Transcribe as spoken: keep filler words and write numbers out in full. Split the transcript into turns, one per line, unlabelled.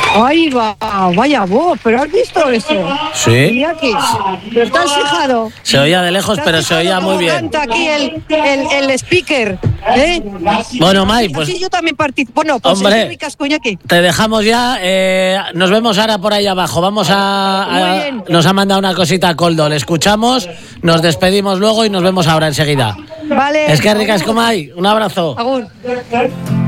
Ahí va, vaya voz, pero ¿has visto eso?
Sí.
Mira aquí, ¿pero estás fijado?
Se oía de lejos, pero se oía muy bien.
Canta aquí el, el, el speaker, ¿eh?
Bueno, Mai, pues...
Así yo también participo. Bueno, pues
hombre,
Enrique Azcoiñaki.
Te dejamos ya. Eh, nos vemos ahora por ahí abajo. Vamos a, a... Nos ha mandado una cosita a Koldo. Le escuchamos, nos despedimos luego y nos vemos ahora enseguida.
Vale.
Es que ricas como hay. Un abrazo.
Agur.